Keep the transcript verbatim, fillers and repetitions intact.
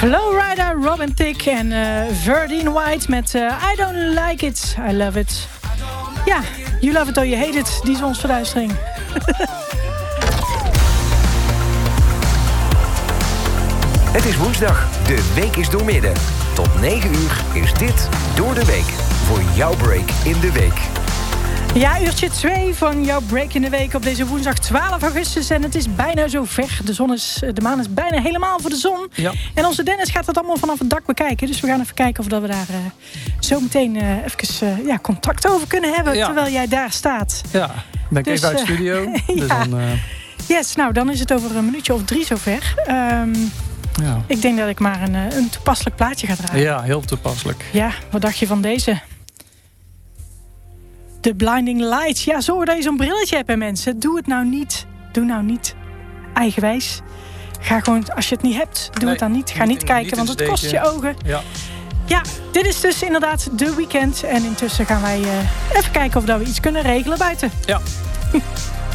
Flowrider, Robin Thicke en uh, Verdine White met uh, I Don't Like It, I Love It. Ja, You Love It or You Hate It, die zonsverduistering. Het is woensdag, de week is doormidden. Tot negen uur is dit Door de Week. Voor jouw break in de week. Ja, uurtje twee van jouw break in de week op deze woensdag twaalf augustus. En het is bijna zover. De, zon is, de maan is bijna helemaal voor de zon. Ja. En onze Dennis gaat het allemaal vanaf het dak bekijken. Dus we gaan even kijken of dat we daar uh, zo meteen uh, even uh, ja, contact over kunnen hebben. Ja. Terwijl jij daar staat. Ja, ben ik dus, even uit de studio. Uh, dus ja. dan, uh... Yes, nou dan is het over een minuutje of drie zover. Um, ja. Ik denk dat ik maar een, een toepasselijk plaatje ga draaien. Ja, heel toepasselijk. Ja, wat dacht je van deze? De Blinding Lights. Ja, zorg dat je zo'n brilletje hebt, hè, mensen. Doe het nou niet. Doe nou niet eigenwijs. Ga gewoon, als je het niet hebt, doe nee, het dan niet. Ga niet, niet kijken, niet want het kost je ogen. Ja. Ja, dit is dus inderdaad de weekend. En intussen gaan wij uh, even kijken of dat we iets kunnen regelen buiten. Ja.